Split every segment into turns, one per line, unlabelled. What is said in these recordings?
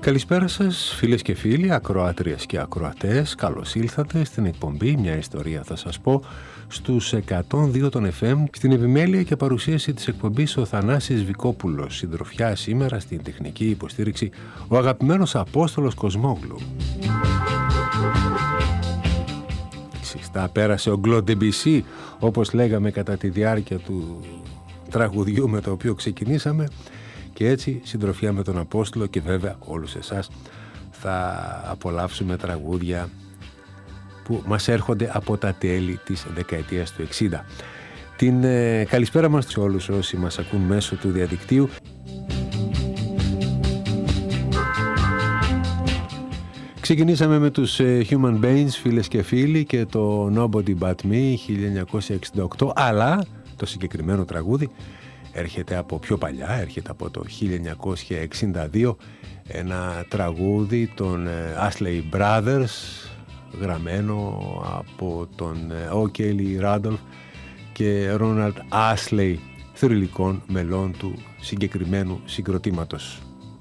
Καλησπέρα σας φίλες και φίλοι, ακροάτριες και ακροατές. Καλώς ήλθατε στην εκπομπή «Μια ιστορία θα σας πω» στους 102 των FM. Στην επιμέλεια και παρουσίαση της εκπομπής ο Θανάσης Βικόπουλος. Συντροφιά σήμερα στην τεχνική υποστήριξη ο αγαπημένος Απόστολος Κοσμόγλου. Συστά πέρασε ο Γκλοντ Ντεμπισί, όπως λέγαμε κατά τη διάρκεια του τραγουδιού με το οποίο ξεκινήσαμε. Και έτσι, συντροφιά με τον Απόστολο και βέβαια όλους εσάς, θα απολαύσουμε τραγούδια που μας έρχονται από τα τέλη της δεκαετίας του 60. Την καλησπέρα μας σε όλους όσοι μας ακούν μέσω του διαδικτύου. Ξεκινήσαμε με τους Human Beings, φίλες και φίλοι, και το Nobody But Me 1968, αλλά το συγκεκριμένο τραγούδι έρχεται από πιο παλιά, έρχεται από το 1962, ένα τραγούδι των Astley Brothers, γραμμένο από τον O. Kelly Randolph και Ronald Astley, θρυλικών μελών του συγκεκριμένου συγκροτήματος.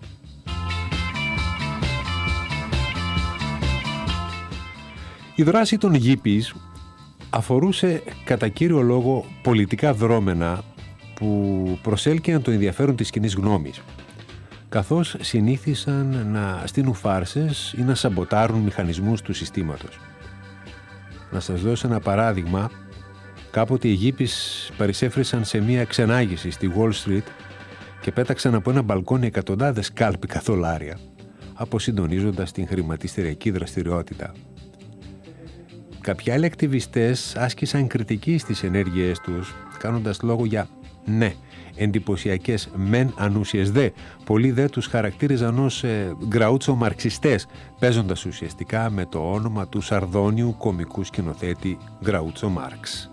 Η δράση των Hippies αφορούσε κατά κύριο λόγο πολιτικά δρόμενα που προσέλκυαν το ενδιαφέρον της κοινής γνώμης, καθώς συνήθισαν να στείλουν φάρσες ή να σαμποτάρουν μηχανισμούς του συστήματος. Να σας δώσω ένα παράδειγμα. Κάποτε οι Hippies παρισέφρισαν σε μία ξενάγηση στη Wall Street και πέταξαν από ένα μπαλκόνι εκατοντάδες κάλπικα δολάρια, αποσυντονίζοντας την χρηματιστηριακή δραστηριότητα. Κάποιοι άλλοι ακτιβιστές άσκησαν κριτική στις ενέργειές τους, κάνοντας λόγο για εντυπωσιακές μεν ανούσιες δε. Πολλοί δε τους χαρακτήριζαν ως γκραούτσο μαρξιστές, παίζοντας ουσιαστικά με το όνομα του σαρδόνιου κομικού σκηνοθέτη Γκραούτσο Μάρξ.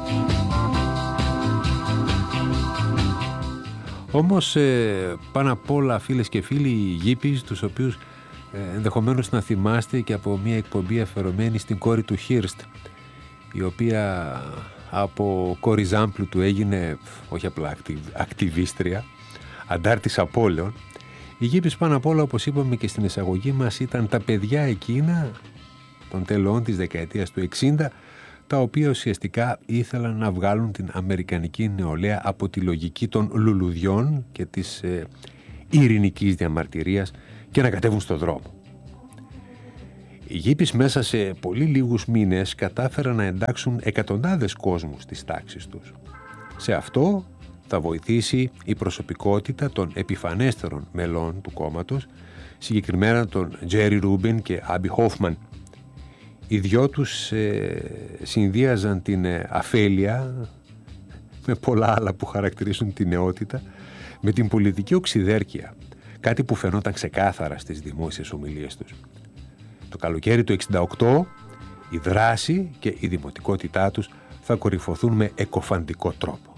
Όμως πάνω απ' όλα, φίλες και φίλοι, οι Hippies, τους οποίους ενδεχομένως να θυμάστε και από μια εκπομπή αφιερωμένη στην κόρη του Χίρστ, η οποία από κόρη Ζάμπλου του έγινε όχι απλά ακτιβίστρια, αντάρτης απώλεων. Οι Hippies πάνω απ' όλα, όπως είπαμε και στην εισαγωγή μας, ήταν τα παιδιά εκείνα των τελών της δεκαετίας του 60, τα οποία ουσιαστικά ήθελαν να βγάλουν την αμερικανική νεολαία από τη λογική των λουλουδιών και της ειρηνικής διαμαρτυρίας και να κατέβουν στον δρόμο. Οι Hippies μέσα σε πολύ λίγους μήνες κατάφεραν να εντάξουν εκατοντάδες κόσμους στις τάξεις τους. Σε αυτό θα βοηθήσει η προσωπικότητα των επιφανέστερων μελών του κόμματος, συγκεκριμένα των Jerry Rubin και Abby Hoffman. Οι δυο τους συνδύαζαν την αφέλεια με πολλά άλλα που χαρακτηρίζουν τη νεότητα με την πολιτική οξυδέρκεια, κάτι που φαινόταν ξεκάθαρα στις δημόσιες ομιλίες τους. Το καλοκαίρι του 68 η δράση και η δημοτικότητά τους θα κορυφωθούν με εκοφαντικό τρόπο.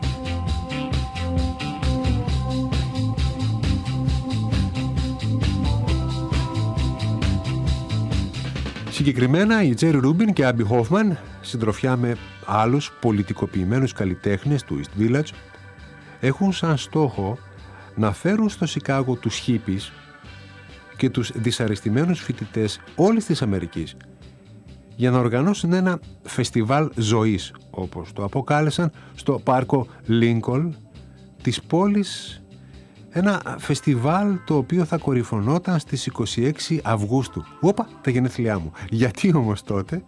Συγκεκριμένα οι Jerry Rubin και Abby Hoffman, συντροφιά με άλλους πολιτικοποιημένους καλλιτέχνες του East Village, έχουν σαν στόχο να φέρουν στο Σικάγο τους Hippies και τους δυσαρεστημένους φοιτητές όλης της Αμερικής για να οργανώσουν ένα φεστιβάλ ζωής, όπως το αποκάλεσαν, στο πάρκο Λίνκολν της πόλης, ένα φεστιβάλ το οποίο θα κορυφωνόταν στις 26 Αυγούστου. Όπα, τα γενέθλιά μου. Γιατί όμως τότε?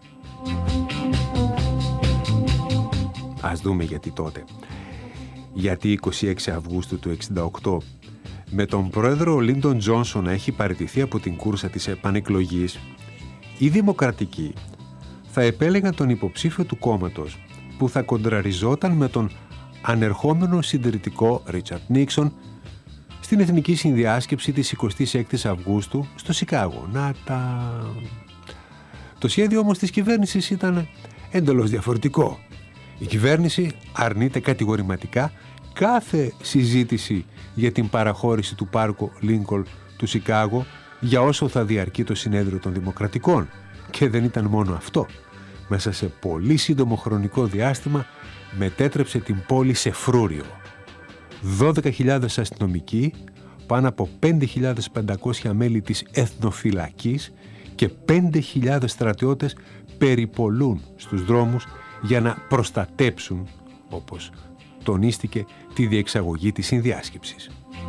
Ας δούμε γιατί τότε. Γιατί 26 Αυγούστου του 68, με τον πρόεδρο Λίντον Τζόνσον να έχει παραιτηθεί από την κούρσα της επανεκλογής, οι δημοκρατικοί θα επέλεγαν τον υποψήφιο του κόμματος που θα κοντραριζόταν με τον ανερχόμενο συντηρητικό Ρίτσαρντ Νίξον στην Εθνική Συνδιάσκεψη της 26ης Αυγούστου στο Σικάγο. Το σχέδιο όμως της κυβέρνησης ήταν εντελώς διαφορετικό. Η κυβέρνηση αρνείται κατηγορηματικά κάθε συζήτηση για την παραχώρηση του πάρκου Λίνκολν του Σικάγο για όσο θα διαρκεί το συνέδριο των Δημοκρατικών. Και δεν ήταν μόνο αυτό. Μέσα σε πολύ σύντομο χρονικό διάστημα μετέτρεψε την πόλη σε φρούριο. 12.000 αστυνομικοί πάνω από 5.500 μέλη της εθνοφυλακής και 5.000 στρατιώτες περιπολούν στους δρόμους για να προστατέψουν, όπως τονίστηκε, τη διεξαγωγή της συνδιάσκεψης.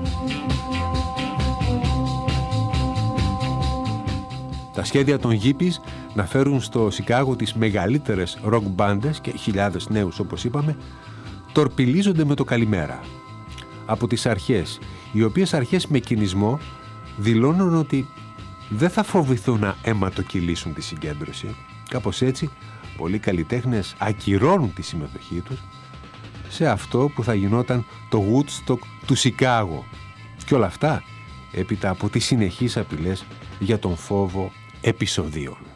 Τα σχέδια των Hippies να φέρουν στο Σικάγο τις μεγαλύτερες ροκ μπάντες και χιλιάδες νέους, όπως είπαμε, τορπιλίζονται με το καλημέρα από τις αρχές, οι οποίες αρχές με κινησμό δηλώνουν ότι δεν θα φοβηθούν να αιματοκυλήσουν τη συγκέντρωση. Κάπως έτσι, πολλοί καλλιτέχνες ακυρώνουν τη συμμετοχή τους σε αυτό που θα γινόταν το Woodstock του Σικάγο. Και όλα αυτά έπειτα από τις συνεχείς απειλές για τον φόβο επεισοδίων.